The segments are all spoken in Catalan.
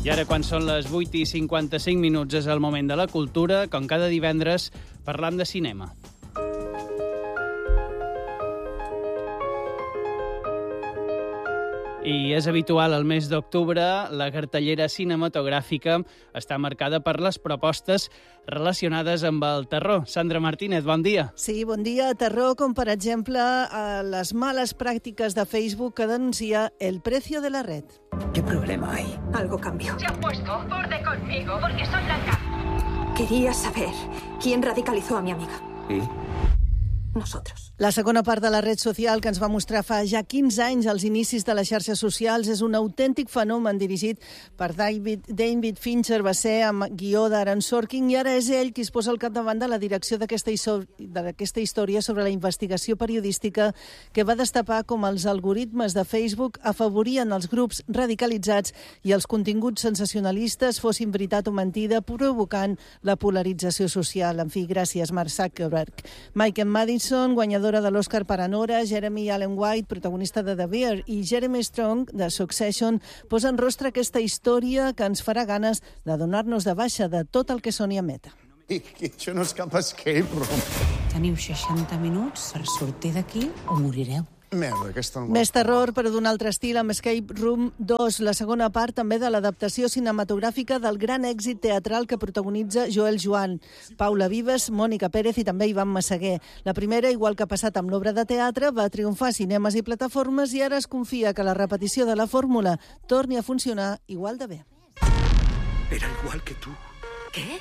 I ara, quan són les 8:55, és el moment de la cultura, com cada divendres, parlant de cinema. I és habitual al mes d'octubre, la cartellera cinematogràfica està marcada per les propostes relacionades amb el terror. Sandra Martínez, bon dia. Sí, bon dia. Terror, com per exemple les males pràctiques de Facebook que denuncia El precio de la red. ¿Qué problema hay? Algo cambió. Se ha puesto borde conmigo porque soy blanca. Quería saber quién radicalizó a mi amiga. ¿Y? Nosotros. La segona part de la red social que ens va mostrar fa ja 15 anys als inicis de les xarxes socials és un autèntic fenomen dirigit per David Fincher, va ser amb guió d'Aaron Sorkin, i ara és ell qui es posa al capdavant de la direcció d'aquesta història sobre la investigació periodística que va destapar com els algoritmes de Facebook afavorien els grups radicalitzats i els continguts sensacionalistes, fossin veritat o mentida, provocant la polarització social. En fi, gràcies, Mark Zuckerberg. Michael Madison, guanyadora de l'Oscar per Anora, Jeremy Allen White, protagonista de The Bear, i Jeremy Strong, de Succession, posen rostre a aquesta història que ens farà ganes de donar-nos de baixa de tot el que soni a Meta. Això no és cap escape room. Teniu 60 minuts per sortir d'aquí o morireu. Merda, aquesta... Més terror, però d'un altre estil, amb Escape Room 2, la segona part també de l'adaptació cinematogràfica del gran èxit teatral que protagonitza Joel Joan, Paula Vives, Mònica Pérez i també Ivan Massaguer. La primera, igual que ha passat amb l'obra de teatre, va triomfar a cinemes i plataformes i ara es confia que la repetició de la fórmula torni a funcionar igual de bé. Era igual que tú. ¿Qué?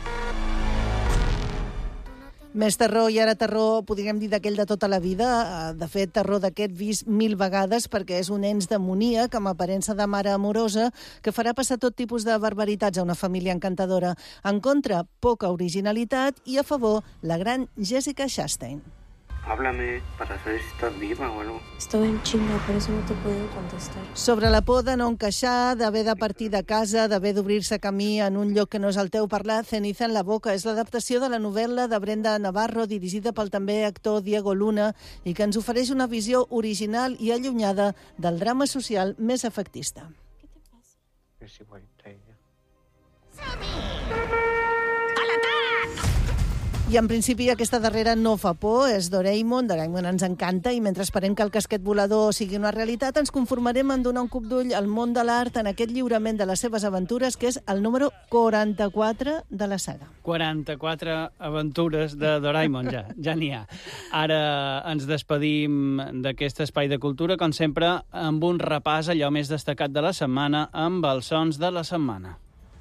Més terror, i ara terror, podríem dir d'aquell de tota la vida. De fet, terror d'aquest vist 1000 vegades, perquè és un ens demoníac amb aparença de mare amorosa que farà passar tot tipus de barbaritats a una família encantadora. En contra, poca originalitat, i a favor, la gran Jessica Chastain. Háblame para saber si estás viva o algo. Estoy en chinga, por eso no te puedo contestar. Sobre la por de no encaixar, d'haver de partir de casa, d'haver d'obrir-se camí en un lloc que no és el teu, parlar Ceniza en la boca. És l'adaptació de la novel·la de Brenda Navarro, dirigida pel també actor Diego Luna, i que ens ofereix una visió original i allunyada del drama social més efectista. Que si voy a ella. I en principi aquesta darrera no fa por, és Doraemon ens encanta, i mentre esperem que el casquet volador sigui una realitat, ens conformarem en donar un cop d'ull al món de l'art en aquest lliurament de les seves aventures, que és el número 44 de la saga. 44 aventures de Doraemon, ja n'hi ha. Ara ens despedim d'aquest espai de cultura, com sempre, amb un repàs allò més destacat de la setmana, amb els sons de la setmana.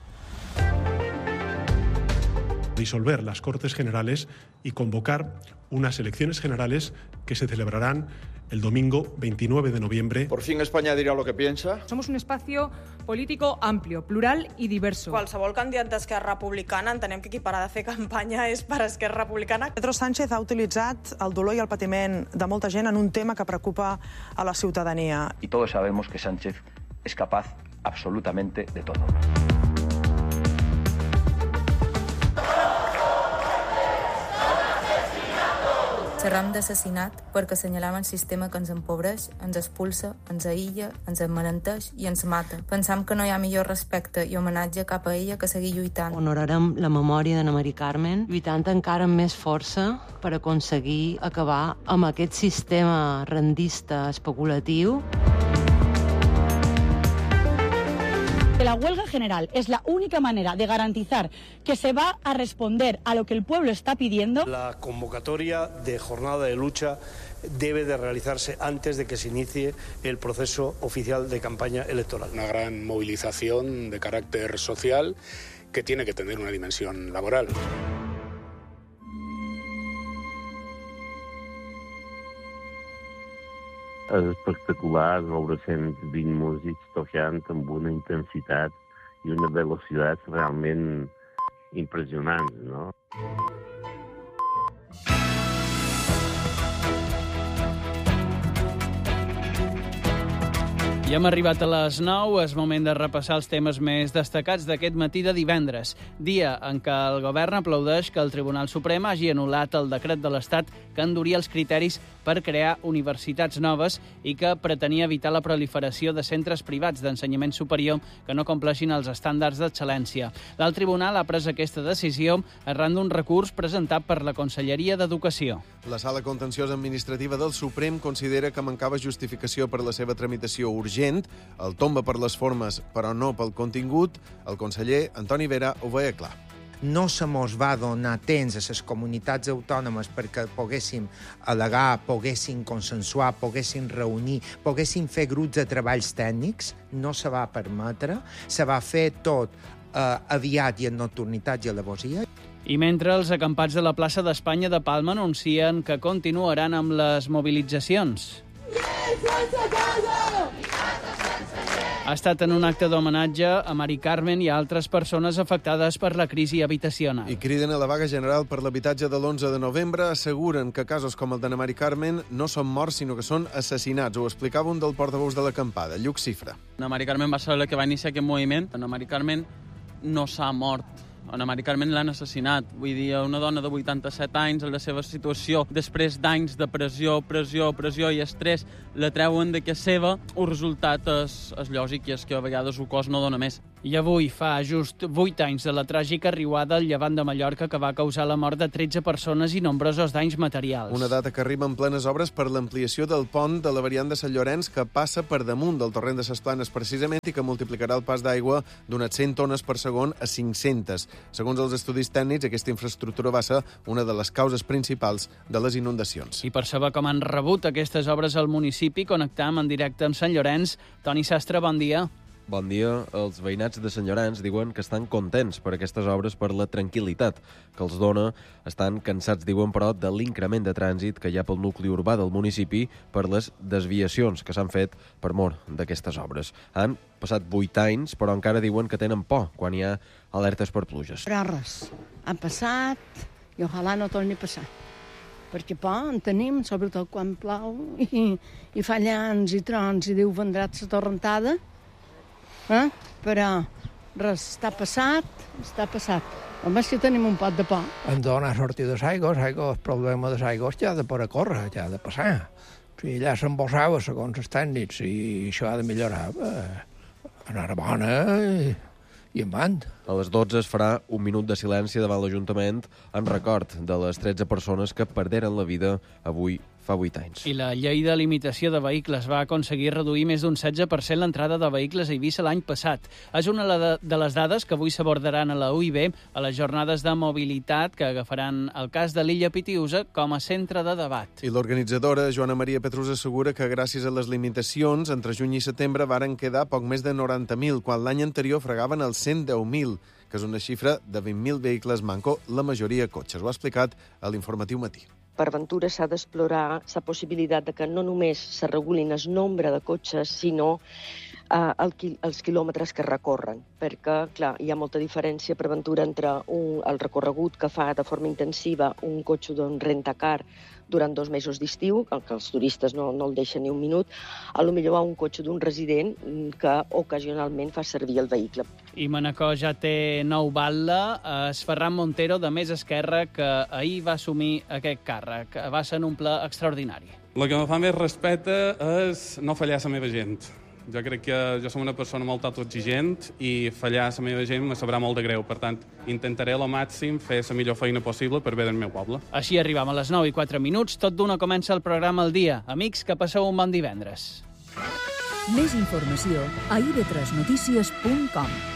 Disolver las Cortes Generales y convocar unas elecciones generales que se celebrarán el domingo 29 de noviembre. Por fin España dirá lo que piensa. Somos un espacio político amplio, plural i diverso. Qualsevol candidat d'Esquerra Republicana entenem que qui parar de fer campanya és per Esquerra Republicana. Pedro Sánchez ha utilitzat el dolor i el patiment de molta gent en un tema que preocupa a la ciutadania. Y todos sabemos que Sánchez es capaz absolutamente de todo. Xerram d'assassinat perquè assenyalem el sistema que ens empobreix, ens expulsa, ens aïlla, ens emmalenteix i ens mata. Pensam que no hi ha millor respecte i homenatge cap a ella que seguir lluitant. Honorarem la memòria d'Anna Mari Carmen, lluitant encara amb més força per aconseguir acabar amb aquest sistema rendista especulatiu. La huelga general es la única manera de garantizar que se va a responder a lo que el pueblo está pidiendo. La convocatoria de jornada de lucha debe de realizarse antes de que se inicie el proceso oficial de campaña electoral. Una gran movilización de carácter social que tiene que tener una dimensión laboral. És espectacular veure 120 músics tocant amb una intensitat i una velocitat realment impressionants, no? I hem arribat a les 9, és moment de repassar els temes més destacats d'aquest matí de divendres, dia en què el govern aplaudeix que el Tribunal Suprem hagi anul·lat el decret de l'Estat que enduria els criteris per crear universitats noves i que pretenia evitar la proliferació de centres privats d'ensenyament superior que no compleixin els estàndards d'excel·lència. L'alt tribunal ha pres aquesta decisió arran d'un recurs presentat per la Conselleria d'Educació. La Sala Contenciosa Administrativa del Suprem considera que mancava justificació per la seva tramitació urgent, el tomba per les formes però no pel contingut. El conseller Antoni Vera ho veia clar. No se mos va donar temps a les comunitats autònomes perquè poguéssim al·legar, poguéssim consensuar, poguéssim reunir, poguéssim fer grups de treballs tècnics. No se va permetre. Se va fer tot aviat i en nocturnitat i alevosía. I mentre els acampats de la plaça d'Espanya de Palma anuncien que continuaran amb les mobilitzacions. Ha estat en un acte d'homenatge a Mari Carmen i a altres persones afectades per la crisi habitacional. I criden a la vaga general per l'habitatge de l'11 de novembre. Asseguren que casos com el de Mari Carmen no són morts, sinó que són assassinats. Ho explicava un del portaveus de l'acampada, Lluc Cifra. Mari Carmen va ser la que va iniciar aquest moviment. Mari Carmen no s'ha mort. Mari Carmen l'han assassinat. Vull dir, una dona de 87 anys, en la seva situació, després d'anys de pressió i estrès, la treuen de casa seva. El resultat és lògic i és que a vegades el cos no dona més. I avui fa just 8 anys de la tràgica riuada al llevant de Mallorca que va causar la mort de 13 persones i nombrosos danys materials. Una data que arriba en plenes obres per l'ampliació del pont de la variant de Sant Llorenç que passa per damunt del torrent de ses Planes precisament i que multiplicarà el pas d'aigua d'unes 100 tones per segon a 500. Segons els estudis tècnics, aquesta infraestructura va ser una de les causes principals de les inundacions. I per saber com han rebut aquestes obres al municipi, connectam en directe amb Sant Llorenç. Toni Sastre, bon dia. Bon dia. Els veïnats de Sant Llorenç diuen que estan contents per aquestes obres per la tranquil·litat que els dona. Estan cansats, diuen, però, de l'increment de trànsit que hi ha pel nucli urbà del municipi per les desviacions que s'han fet per mor d'aquestes obres. Han passat 8 anys, però encara diuen que tenen por quan hi ha alertes per pluges. Però res, han passat i ojalà no torni a passar. Perquè por en tenim, sobretot quan plou i fa llanç i trons i Déu vendrà la torrentada. Però res, està passat. Només que tenim un pot de por. Hem de donar a sortir de l'aigua, el problema de l'aigua ja ha de poder córrer, ja ha de passar. Si allà s'embossava, segons els tècnics, i això ha de millorar, anar bona i en van. A les 12 es farà un minut de silenci davant l'Ajuntament en record de les 13 persones que perderen la vida avui fa 8 anys. I la llei de limitació de vehicles va aconseguir reduir més d'un 16% l'entrada de vehicles a Eivissa l'any passat. És una de les dades que avui s'abordaran a la UIB a les jornades de mobilitat que agafaran el cas de l'Illa Pitiusa com a centre de debat. I l'organitzadora, Joana Maria Petrus, assegura que gràcies a les limitacions, entre juny i setembre varen quedar poc més de 90.000, quan l'any anterior fregaven els 110.000, que és una xifra de 20.000 vehicles manco, la majoria cotxes. Ho ha explicat a l'Informatiu Matí. Per ventura s'ha d'explorar la possibilitat de que no només se regulin el nombre de cotxes, sinó els quilòmetres que recorren, perquè, clar, hi ha molta diferència per ventura entre el recorregut que fa de forma intensiva un cotxe d'un rentacar durant 2 mesos d'estiu, que els turistes no el deixen ni un minut, a lo millor un cotxe d'un resident que ocasionalment fa servir el vehicle. I Manacor ja té nou batlle. És Ferran Montero, de Més Esquerra, que ahir va assumir aquest càrrec. Va ser en un ple extraordinari. El que em fa més respecte és no fallar a la meva gent. Jo crec que jo som una persona molt autoexigent i fallar a la meva gent me sabrà molt de greu. Per tant, intentaré al màxim fer la millor feina possible per bé del meu poble. Així arribam a les 9:04. Tot d'una comença el programa al dia. Amics, que passeu un bon divendres. Més informació a ib3notícies.com.